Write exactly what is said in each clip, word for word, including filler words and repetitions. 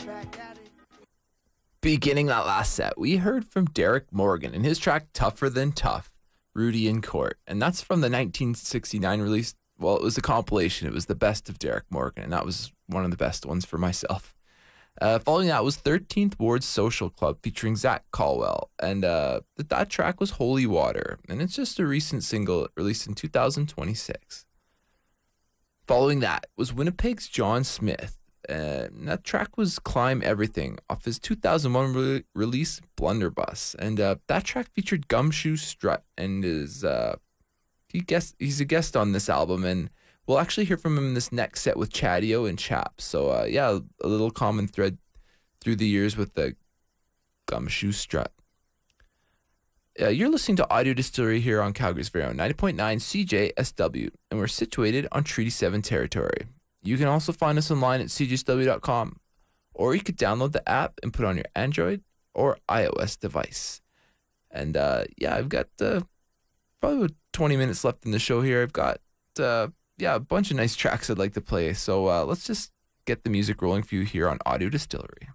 Beginning that last set, we heard from Derek Morgan and his track Tougher Than Tough, Rudy in Court. And that's from the nineteen sixty-nine release. Well, it was a compilation. It was the best of Derek Morgan, and that was one of the best ones for myself. Uh, following that was thirteenth Ward Social Club featuring Zach Caldwell. And uh, that, that track was Holy Water. And it's just a recent single released in two thousand twenty-six. Following that was Winnipeg's John Smith. Uh, and that track was Climb Everything off his two thousand one re- release Blunderbuss. And uh, that track featured Gumshoe Strut and is uh, he guest he's a guest on this album, and we'll actually hear from him in this next set with Chadio and Chap. So uh, yeah, a little common thread through the years with the Gumshoe Strut. Uh, you're listening to Audio Distillery here on Calgary's very own ninety point nine C J S W, and we're situated on Treaty seven territory. You can also find us online at c j s w dot com, or you could download the app and put it on your Android or iOS device. And uh, yeah, I've got uh, probably about twenty minutes left in the show here. I've got uh, yeah a bunch of nice tracks I'd like to play, so uh, let's just get the music rolling for you here on Audio Distillery.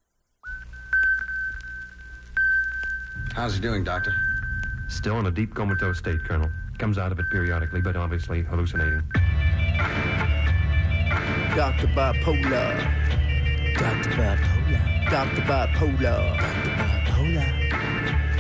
How's he doing, Doctor? Still in a deep comatose state, Colonel. Comes out of it periodically, but obviously hallucinating. Doctor Bipolar. Doctor Bipolar. Doctor Bipolar. Doctor Bipolar.